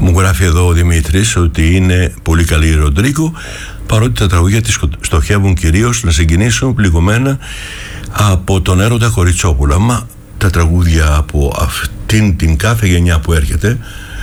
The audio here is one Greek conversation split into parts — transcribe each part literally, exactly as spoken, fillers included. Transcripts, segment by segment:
Μου γράφει εδώ ο Δημήτρης ότι είναι πολύ καλή η Ροντρίγκο, παρότι τα τραγούδια της στοχεύουν κυρίως να συγκινήσουν πληγωμένα από τον έρωτα Κοριτσόπουλα. Μα τα τραγούδια από αυτήν την κάθε γενιά που έρχεται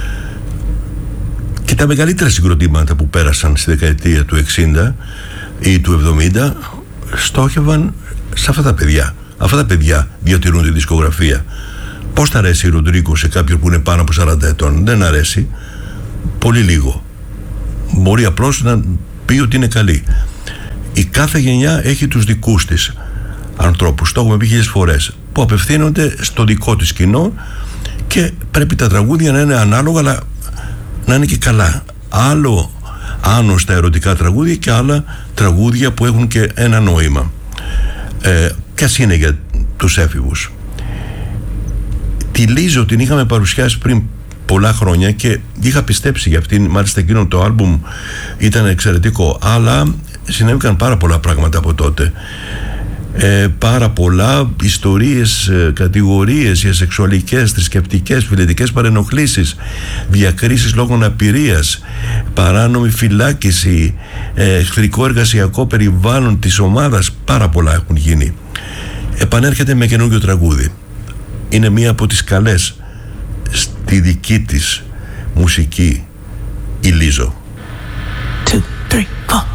και τα μεγαλύτερα συγκροτήματα που πέρασαν στη δεκαετία του εξήντα ή του εβδομήντα στόχευαν σε αυτά τα παιδιά. Αυτά τα παιδιά διατηρούν τη δισκογραφία. Πώς θα αρέσει η Ροντρίγκο σε κάποιον που είναι πάνω από σαράντα ετών? Δεν αρέσει. Πολύ λίγο. Μπορεί απλώς να πει ότι είναι καλή. Η κάθε γενιά έχει τους δικούς της ανθρώπους, το έχουμε πει χίλιες φορές, που απευθύνονται στο δικό της κοινό και πρέπει τα τραγούδια να είναι ανάλογα, αλλά να είναι και καλά. Άλλο άνω στα ερωτικά τραγούδια και άλλα τραγούδια που έχουν και ένα νόημα. Ε, και ας είναι για τους έφηβους. Τη Λίζο την είχαμε παρουσιάσει πριν πολλά χρόνια και είχα πιστέψει για αυτήν, μάλιστα εκείνο το άλμπουμ ήταν εξαιρετικό, αλλά συνέβηκαν πάρα πολλά πράγματα από τότε. Ε, πάρα πολλά ιστορίες, ε, κατηγορίες για σεξουαλικές, θρησκευτικές, φιλετικές παρενοχλήσεις, διακρίσεις λόγω αναπηρίας, παράνομη φυλάκιση, ε, εχθρικό εργασιακό περιβάλλον της ομάδας. Πάρα πολλά έχουν γίνει. Επανέρχεται με καινούργιο τραγούδι. Είναι μία από τις καλές στη δική της μουσική, η Λίζο. Two, three, four.